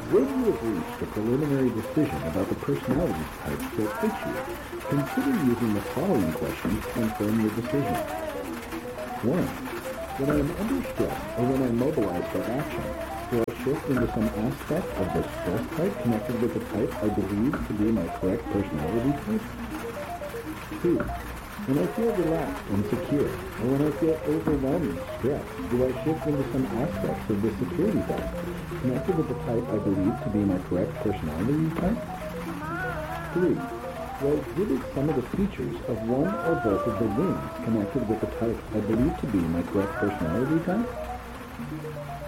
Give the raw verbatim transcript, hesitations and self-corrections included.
When you have reached a preliminary decision about the personality types that fit you, consider using the following questions to confirm your decision. one. When I am under stress or when I mobilize for action, will I shift into some aspect of the stress type connected with the type I believe to be my correct personality type? two. When I feel relaxed and secure, or when I feel overwhelming stress, do I shift into some aspects of the security type connected with the type I believe to be my correct personality type? three. Do I exhibit some of the features of one or both of the wings connected with the type I believe to be my correct personality type?